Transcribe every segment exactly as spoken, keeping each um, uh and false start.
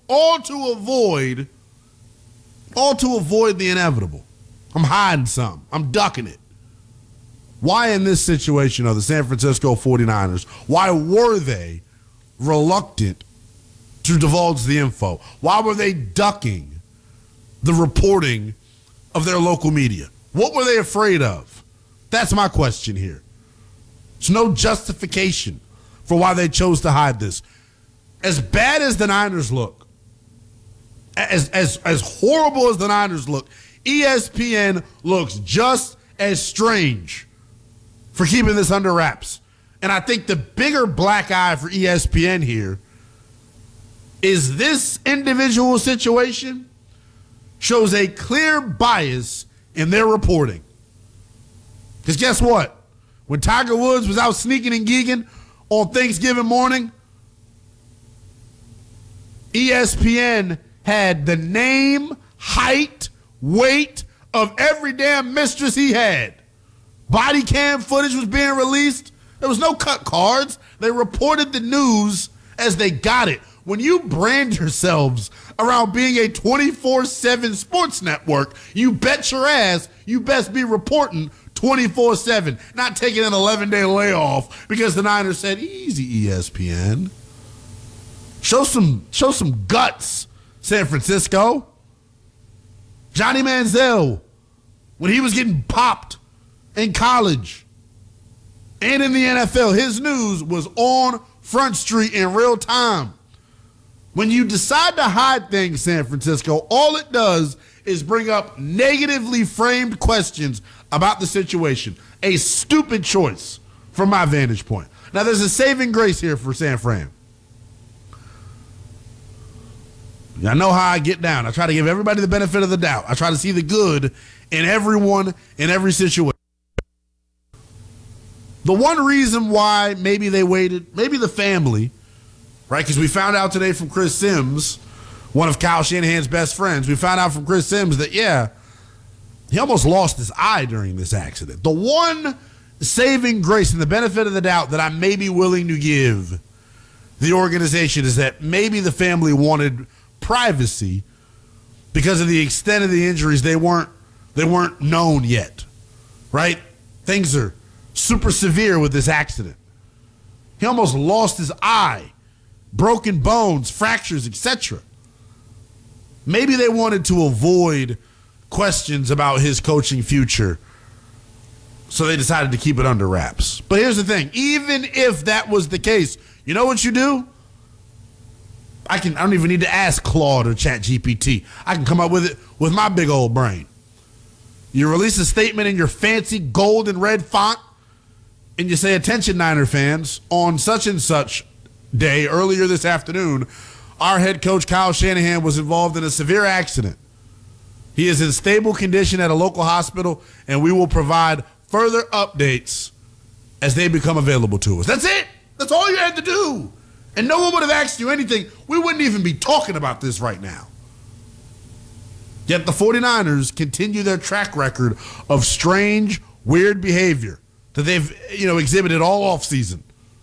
all to avoid, all to avoid the inevitable. I'm hiding something. I'm ducking it. Why in this situation are the San Francisco forty-niners, why were they reluctant to divulge the info? Why were they ducking the reporting of their local media? What were they afraid of? That's my question here. There's no justification for why they chose to hide this. As bad as the Niners look, as, as, as horrible as the Niners look, E S P N looks just as strange for keeping this under wraps. And I think the bigger black eye for E S P N here is this individual situation shows a clear bias in their reporting. Because guess what? When Tiger Woods was out sneaking and geeking on Thanksgiving morning, E S P N had the name, height, weight of every damn mistress he had. Body cam footage was being released. There was no cut cards. They reported the news as they got it. When you brand yourselves around being a twenty-four seven sports network, you bet your ass you best be reporting twenty-four seven, not taking an eleven-day layoff because the Niners said, easy, E S P N. Show some, show some guts, San Francisco. Johnny Manziel, when he was getting popped in college and in the N F L, his news was on Front Street in real time. When you decide to hide things, San Francisco, all it does is bring up negatively framed questions about the situation. A stupid choice from my vantage point. Now, there's a saving grace here for San Fran. I know how I get down. I try to give everybody the benefit of the doubt. I try to see the good in everyone, in every situation. The one reason why maybe they waited, maybe the family, right? Because we found out today from Chris Sims, one of Kyle Shanahan's best friends, we found out from Chris Sims that, yeah, he almost lost his eye during this accident. The one saving grace and the benefit of the doubt that I may be willing to give the organization is that maybe the family wanted privacy because of the extent of the injuries. They weren't they weren't known yet, right? Things are super severe with this accident. He almost lost his eye, broken bones, fractures, et cetera. Maybe they wanted to avoid questions about his coaching future, so they decided to keep it under wraps. But here's the thing. Even if that was the case, you know what you do? I can. I don't even need to ask Claude or ChatGPT. I can come up with it with my big old brain. You release a statement in your fancy gold and red font, and you say, attention, Niner fans, on such and such day earlier this afternoon, our head coach Kyle Shanahan was involved in a severe accident. He is in stable condition at a local hospital, and we will provide further updates as they become available to us. That's it. That's all you had to do. And no one would have asked you anything. We wouldn't even be talking about this right now. Yet the forty-niners continue their track record of strange, weird behavior that they've, you know, exhibited all offseason.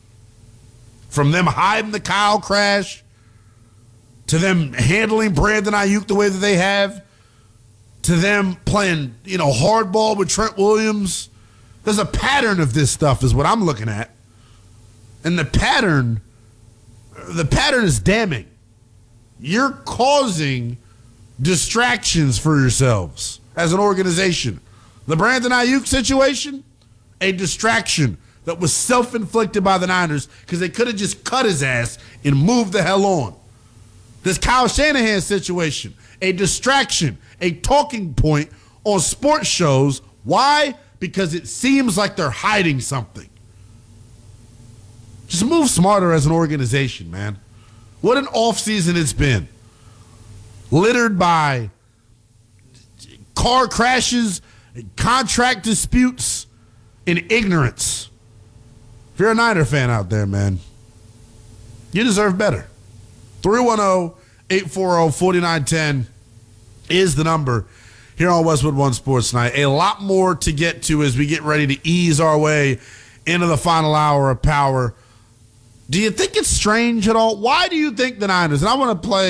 From them hiding the Kyle crash, to them handling Brandon Ayuk the way that they have, to them playing, you know, hardball with Trent Williams. There's a pattern of this stuff is what I'm looking at. And the pattern, the pattern is damning. You're causing distractions for yourselves as an organization. The Brandon Ayuk situation, a distraction that was self-inflicted by the Niners because they could have just cut his ass and moved the hell on. This Kyle Shanahan situation, a distraction, a talking point on sports shows. Why? Because it seems like they're hiding something. Just move smarter as an organization, man. What an offseason it's been. Littered by car crashes, contract disputes, and ignorance. If you're a Niner fan out there, man, you deserve better. three one zero, eight four zero, four nine one zero is the number here on Westwood One Sports Night. A lot more to get to as we get ready to ease our way into the final hour of Power. Do you think it's strange at all? Why do you think the Niners, and I want to play